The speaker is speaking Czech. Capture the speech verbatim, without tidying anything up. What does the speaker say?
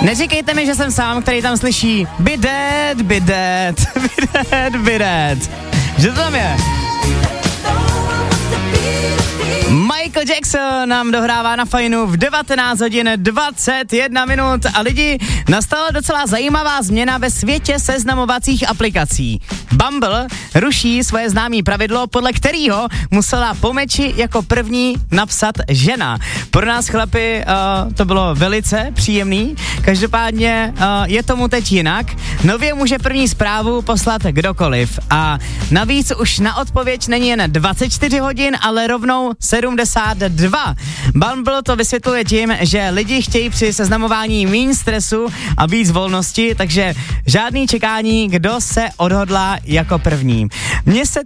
Neříkejte mi, že jsem sám, který tam slyší be dead, be dead, be dead, be dead. Že to tam je? Michael Jackson nám dohrává na Fajnu v devatenáct hodin dvacet jedna minut a lidi, nastala docela zajímavá změna ve světě seznamovacích aplikací. Bumble ruší svoje známé pravidlo, podle kterého musela po meči jako první napsat žena. Pro nás chlapi uh, to bylo velice příjemný, každopádně uh, je tomu teď jinak. Nově může první zprávu poslat kdokoliv a navíc už na odpověď není jen dvacet čtyři hodin, ale rovnou sedmdesát dva. Bumble to vysvětluje tím, že lidi chtějí při seznamování méně stresu a víc volnosti, takže žádný čekání, kdo se odhodlá jako první. Mně se